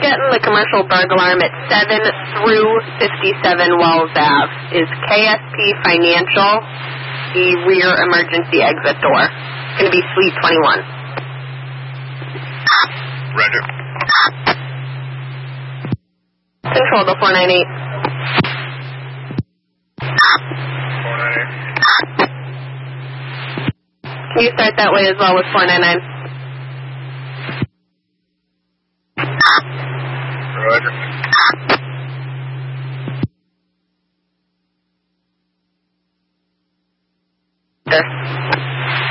getting the commercial burglar alarm at 7 through 57 Wells Ave. Is KSP Financial the rear emergency exit door? It's going to be Suite 21. Roger. Control to 498. 498. Can you start that way as well with 499? Roger. Sure.